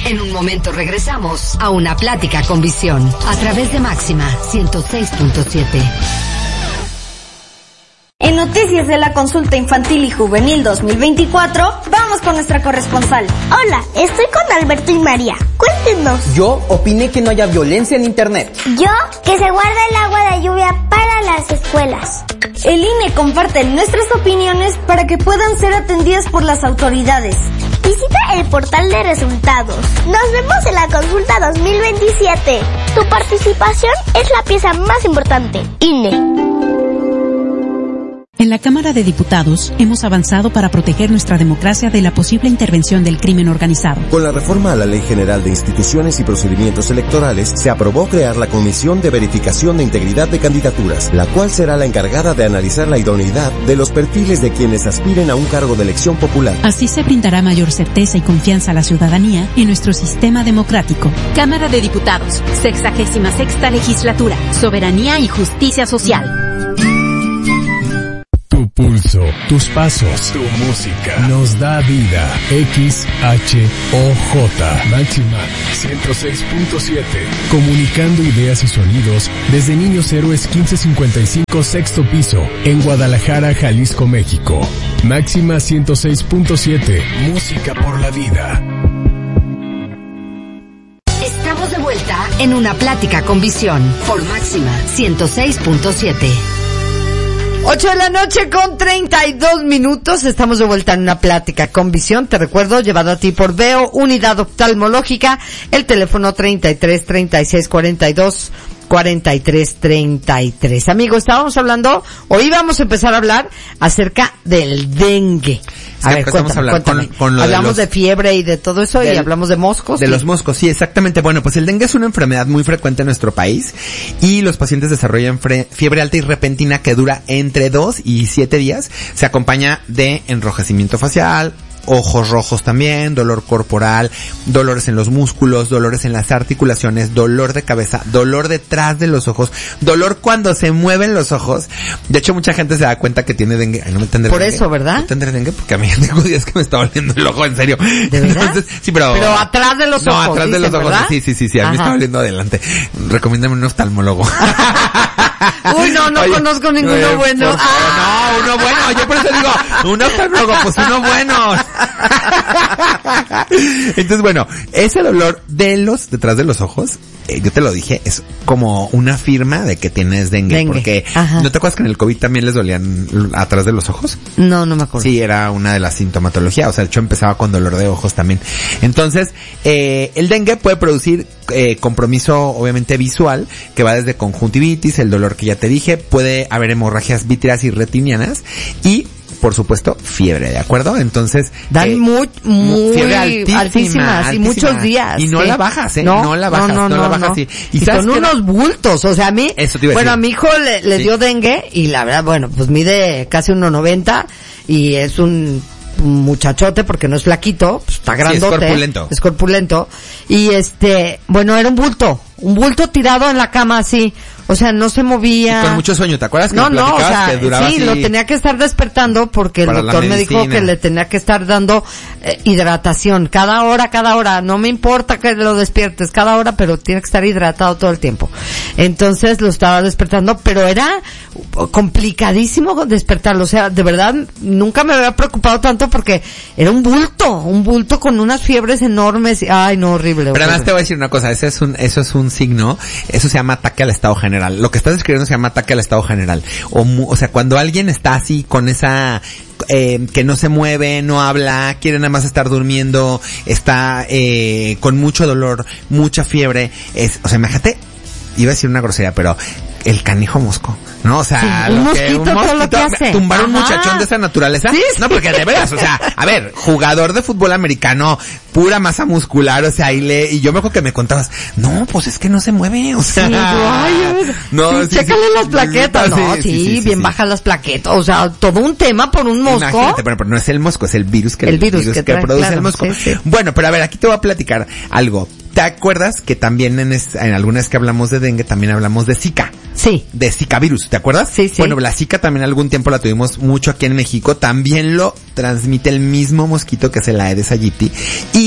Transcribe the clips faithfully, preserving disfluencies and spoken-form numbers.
En un momento regresamos a Una Plática con Visión a través de Máxima ciento seis punto siete. En noticias de la consulta infantil y juvenil dos mil veinticuatro, vamos con nuestra corresponsal. Hola, estoy con Alberto y María. Cuéntenos. Yo opiné que no haya violencia en internet. Yo, que se guarda el agua de lluvia para las escuelas. El I N E comparte nuestras opiniones para que puedan ser atendidas por las autoridades. Visita el portal de resultados. Nos vemos en la consulta dos mil veintisiete. Tu participación es la pieza más importante. I N E. En la Cámara de Diputados hemos avanzado para proteger nuestra democracia de la posible intervención del crimen organizado. Con la reforma a la Ley General de Instituciones y Procedimientos Electorales, se aprobó crear la Comisión de Verificación de Integridad de Candidaturas, la cual será la encargada de analizar la idoneidad de los perfiles de quienes aspiren a un cargo de elección popular. Así se brindará mayor certeza y confianza a la ciudadanía en nuestro sistema democrático. Cámara de Diputados, sexagésima sexta legislatura, soberanía y justicia social. Tu pulso, tus pasos, tu música nos da vida. X H O J Máxima ciento seis punto siete. Comunicando ideas y sonidos desde Niños Héroes quince cincuenta y cinco sexto piso en Guadalajara, Jalisco, México. Máxima ciento seis punto siete. Música por la vida. Estamos de vuelta en Una Plática con Visión por Máxima ciento seis punto siete. Ocho de la noche con treinta y dos minutos. Estamos de vuelta en Una Plática con Visión. Te recuerdo, llevado a ti por Veo, Unidad Oftalmológica, el teléfono treinta y tres, treinta y seis, cuarenta y dos, cuarenta y tres, treinta y tres. Amigo, estábamos hablando, hoy vamos a empezar a hablar acerca del dengue. A sí, ver, cuéntame, a hablar cuéntame. Con, con lo hablamos de, los, de fiebre y de todo eso del, y hablamos de moscos. De ¿sí? los moscos, sí, exactamente. Bueno, pues el dengue es una enfermedad muy frecuente en nuestro país y los pacientes desarrollan fre- fiebre alta y repentina que dura entre dos y siete días. Se acompaña de enrojecimiento facial, ojos rojos también, dolor corporal, dolores en los músculos, dolores en las articulaciones, dolor de cabeza, dolor detrás de los ojos, dolor cuando se mueven los ojos. De hecho, mucha gente se da cuenta que tiene dengue. Ay, no me tendré Por dengue. eso, ¿verdad? No tendré dengue porque a mí tengo días que me está doliendo el ojo, en serio. ¿De verdad? Entonces, sí, pero... Pero atrás de los no, ojos. No, atrás de dicen, los ojos. ¿verdad? Sí, sí, sí, sí. A mí me está doliendo adelante. Recomiéndame un oftalmólogo. Uy, no, no Oye, conozco ninguno eh, bueno. Por, ah. No, uno bueno. Yo por eso digo, un oftalmólogo, pues uno bueno. Entonces, bueno, ese dolor de los, detrás de los ojos, eh, yo te lo dije, es como una firma de que tienes dengue. dengue. Porque, Ajá. ¿no te acuerdas que en el COVID también les dolían atrás de los ojos? No, no me acuerdo. Sí, era una de las sintomatologías. O sea, de hecho empezaba con dolor de ojos también. Entonces, eh, el dengue puede producir eh, compromiso, obviamente, visual, que va desde conjuntivitis, el dolor que ya te dije, puede haber hemorragias vítreas y retinianas y, por supuesto, fiebre, ¿de acuerdo? Entonces, dan eh, muy, muy fiebre altísima, altísimas altísima, y muchos días. Y no ¿sí? la bajas, ¿eh? No, no la bajas, no, no, no, no la bajas. No. Y, y son unos bultos, o sea, a mí, Eso te iba a bueno, decir. a mi hijo le, le sí. dio dengue y la verdad, bueno, pues mide casi uno noventa y es un muchachote porque no es flaquito, pues está grandote. Sí, es corpulento. Es corpulento. Y este, bueno, era un bulto, un bulto tirado en la cama así. O sea, no se movía. Y con mucho sueño, ¿te acuerdas que no, me no, o sea, que duraba sí, así? Lo tenía que estar despertando porque el doctor me dijo que le tenía que estar dando eh, hidratación cada hora, cada hora. No me importa que lo despiertes cada hora, pero tiene que estar hidratado todo el tiempo. Entonces lo estaba despertando, pero era complicadísimo despertarlo. O sea, de verdad, nunca me había preocupado tanto porque era un bulto, un bulto con unas fiebres enormes. Ay, no, horrible. Pero además horrible. te voy a decir una cosa, ese es un, eso es un signo, eso se llama ataque al estado general. Lo que estás describiendo se llama ataque al estado general. O, o sea, cuando alguien está así con esa, eh, que no se mueve, no habla, quiere nada más estar durmiendo, está, eh, con mucho dolor, mucha fiebre, es, o sea, imagínate, iba a decir una grosería, pero el canijo mosco, ¿no? O sea, sí, un, lo mosquito, que, un mosquito, todo lo que hace. tumbar Ajá. un muchachón de esa naturaleza. Sí, sí. No, porque de veras, o sea, a ver, jugador de fútbol americano, pura masa muscular, o sea, y le, y yo me acuerdo que me contabas, no, pues es que no se mueve, o sea. Sí, ay, no, sí, sí, chécale sí, las plaquetas, sí, no, sí, sí, sí, sí, bien sí. bajas las plaquetas, o sea, todo un tema por un mosco. Imagínate, pero, pero no es el mosco, es el virus que, el virus, virus que, que trae, produce claro, el mosco. Sí, sí. Bueno, pero a ver, aquí te voy a platicar algo. ¿Te acuerdas que también en, es, en algunas que hablamos de dengue también hablamos de Zika? Sí. De Zika virus, ¿te acuerdas? Sí, sí. Bueno, la Zika también algún tiempo la tuvimos mucho aquí en México. También lo transmite el mismo mosquito que es el Aedes aegypti. Y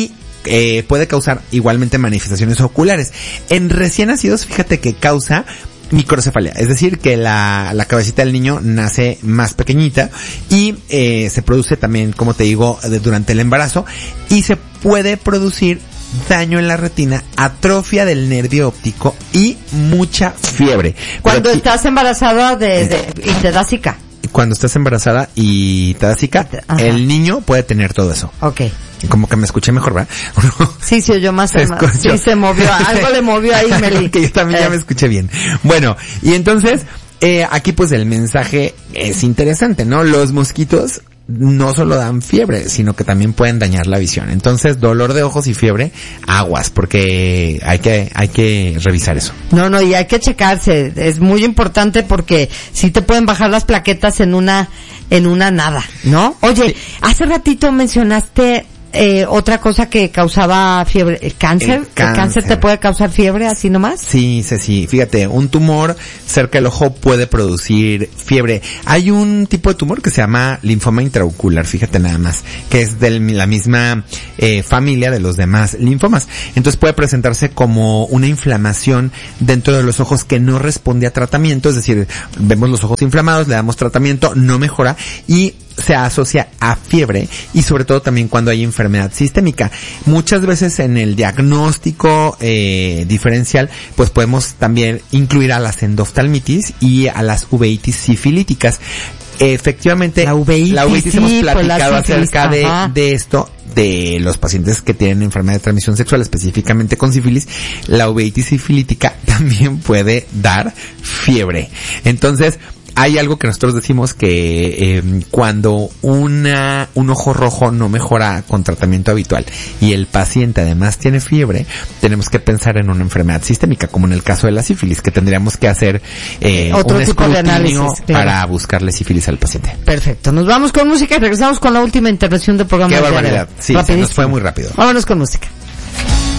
eh, puede causar igualmente manifestaciones oculares. En recién nacidos, fíjate que causa microcefalia, es decir, que la, la cabecita del niño nace más pequeñita y eh, se produce también, como te digo, de, durante el embarazo, y se puede producir daño en la retina, atrofia del nervio óptico y mucha fiebre. Cuando Pero, estás embarazada de, de, y te da Zika. Cuando estás embarazada y te da Zika, Ajá. el niño puede tener todo eso. Okay. Como que me escuché mejor, ¿verdad? Sí, sí, yo más, se más sí se movió, algo le movió ahí, Meli. Que yo también eh. ya me escuché bien. Bueno, y entonces, eh, aquí pues el mensaje es interesante, ¿no? Los mosquitos no solo dan fiebre, sino que también pueden dañar la visión. Entonces, dolor de ojos y fiebre, aguas, porque hay que, hay que revisar eso. No, no, y hay que checarse. Es muy importante porque sí te pueden bajar las plaquetas en una, en una nada, ¿no? Oye, sí. hace ratito mencionaste Eh, otra cosa que causaba fiebre, ¿el cáncer? ¿El cáncer? ¿El cáncer te puede causar fiebre así nomás? Sí, sí, sí. Fíjate, un tumor cerca del ojo puede producir fiebre. Hay un tipo de tumor que se llama linfoma intraocular, fíjate nada más, que es de la misma eh, familia de los demás linfomas. Entonces puede presentarse como una inflamación dentro de los ojos que no responde a tratamiento, es decir, vemos los ojos inflamados, le damos tratamiento, no mejora y se asocia a fiebre, y sobre todo también cuando hay enfermedad sistémica. Muchas veces en el diagnóstico eh, diferencial pues podemos también incluir a las endoftalmitis y a las uveitis sifilíticas. Efectivamente, la uveitis, la uveitis sí, hemos platicado pues acerca de, de esto, de los pacientes que tienen enfermedad de transmisión sexual, específicamente con sífilis. La uveitis sifilítica también puede dar fiebre. Entonces, hay algo que nosotros decimos que eh, cuando una un ojo rojo no mejora con tratamiento habitual y el paciente además tiene fiebre, tenemos que pensar en una enfermedad sistémica, como en el caso de la sífilis, que tendríamos que hacer eh, otro un tipo de análisis, claro, para buscarle sífilis al paciente. Perfecto. Nos vamos con música y regresamos con la última intervención del programa. Qué barbaridad. Sí, se nos fue muy rápido. Vámonos con música.